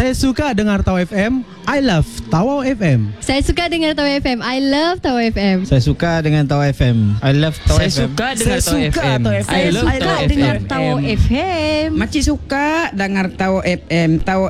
Saya suka dengar Tawa FM. I love Tawa FM. Saya suka dengar Tawa FM. I love Tawa FM. Saya suka dengan Tawa FM. I love Tawa Saya FM. suka dengar Tawa FM. Saya suka dengar Tawa FM. Makcik suka dengar Tawa FM. Tawa